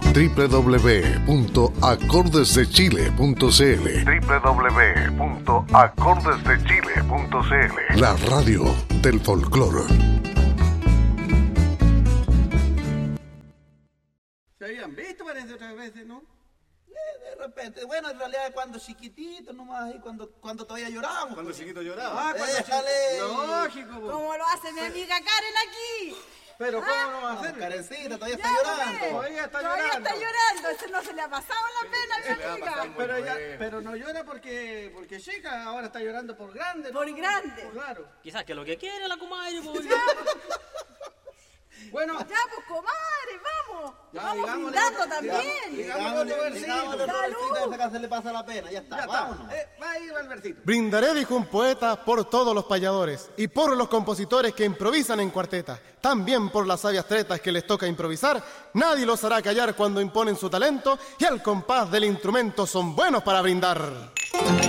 www.acordesdechile.cl www.acordesdechile.cl La radio del folclore. Se habían visto, parece, otras veces, ¿no? De repente, bueno, en realidad cuando chiquitito nomás, y cuando todavía llorábamos. Cuando chiquito lloraba. Ah, déjale. Lógico. ¿Cómo lo hace mi amiga Karen aquí? Pero ¿cómo no va a hacer? Karencita, todavía está Ya, llorando. pues. Todavía está Todavía llorando. está llorando. Ese no se le ha pasado la pena a Se le mi va a amiga. pasar muy Pero, bueno. pero no llora porque chica, ahora está llorando por grande. ¿no? Por grande. Claro. Quizás que lo que quiere la comadre, pues. Bueno, Ya, pues, comadre, vamos. Ya, Vamos digámosle, brindando también. digámosle otro versito. Salud. Hasta que se le pasa la pena, ya está. Ya está. Vámonos. Va a ir al versito. Brindaré, dijo un poeta, por todos los payadores y por los compositores que improvisan en cuarteta. También por las sabias tretas que les toca improvisar. Nadie los hará callar cuando imponen su talento y al compás del instrumento son buenos para brindar.